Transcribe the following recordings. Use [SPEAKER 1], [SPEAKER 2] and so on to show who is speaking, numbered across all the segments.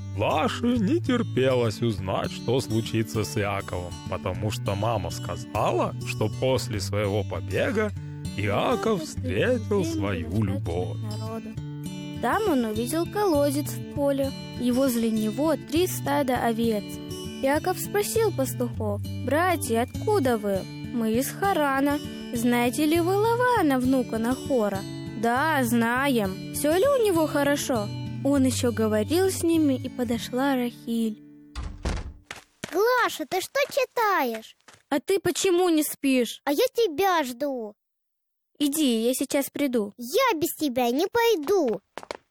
[SPEAKER 1] Лаше не терпелось узнать, что случится с Иаковом, потому что мама сказала, что после своего побега Иаков встретил свою любовь.
[SPEAKER 2] Там он увидел колодец в поле, и возле него 3 стада овец. Иаков спросил пастухов: «Братья, откуда вы?» «Мы из Харана. Знаете ли вы Лавана, внука Нахора?» «Да, знаем. Все ли у него хорошо?» Он еще говорил с ними, и подошла Рахиль.
[SPEAKER 3] Глаша, ты что читаешь?
[SPEAKER 2] «А ты почему не спишь?»
[SPEAKER 3] А я тебя жду.
[SPEAKER 2] «Иди, я сейчас приду».
[SPEAKER 3] Я без тебя не пойду.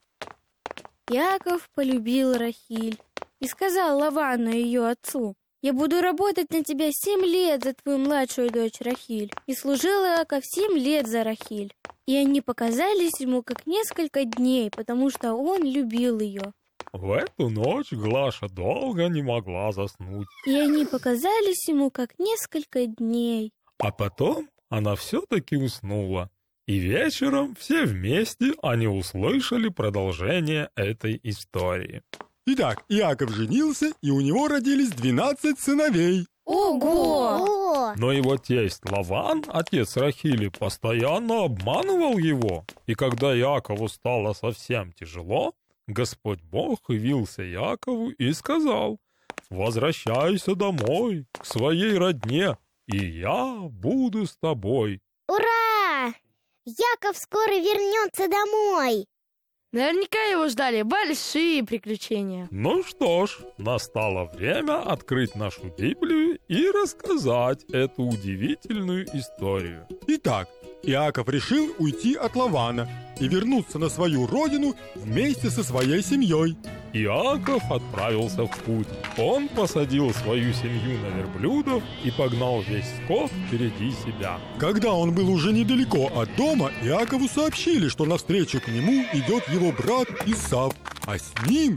[SPEAKER 2] Иаков полюбил Рахиль и сказал Лавану, ее отцу: «Я буду работать на тебя 7 лет за твою младшую дочь Рахиль». И служил Иаков 7 лет за Рахиль. И они показались ему как несколько дней, потому что он любил ее.
[SPEAKER 1] В эту ночь Глаша долго не могла заснуть.
[SPEAKER 2] И они показались ему как несколько дней.
[SPEAKER 1] А потом она все-таки уснула. И вечером все вместе они услышали продолжение этой истории.
[SPEAKER 4] Итак, Иаков женился, и у него родились 12 сыновей.
[SPEAKER 2] Ого!
[SPEAKER 3] О,
[SPEAKER 1] Но его тесть Лаван, отец Рахили, постоянно обманывал его. И когда Иакову стало совсем тяжело, Господь Бог явился Иакову и сказал: «Возвращайся домой, к своей родне, и я буду с тобой».
[SPEAKER 3] ура! Яков скоро вернется домой.
[SPEAKER 5] Наверняка его ждали большие приключения.
[SPEAKER 1] Ну что ж, настало время открыть нашу Библию и рассказать эту удивительную историю.
[SPEAKER 4] Итак, Иаков решил уйти от Лавана и вернуться на свою родину вместе со своей семьей.
[SPEAKER 1] Иаков отправился в путь. Он посадил свою семью на верблюдов и погнал весь скот впереди себя.
[SPEAKER 4] Когда он был уже недалеко от дома, Иакову сообщили, что навстречу к нему идет его брат Исав, а с ним